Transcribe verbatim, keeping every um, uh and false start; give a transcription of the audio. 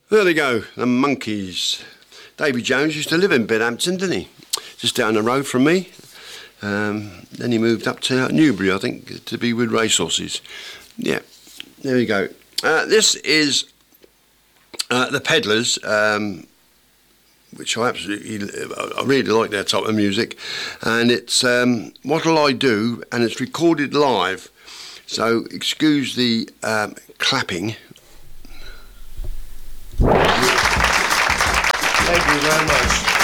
There they go, the Monkees. Davy Jones used to live in Bidhampton, didn't he? Just down the road from me. Um, then he moved up to Newbury, I think, to be with racehorses. Yeah, there we go. Uh, this is uh, the Peddlers, um, which I absolutely, I really like their type of music. And it's um, What'll I Do? And it's recorded live. So excuse the um, clapping. Thank you very much.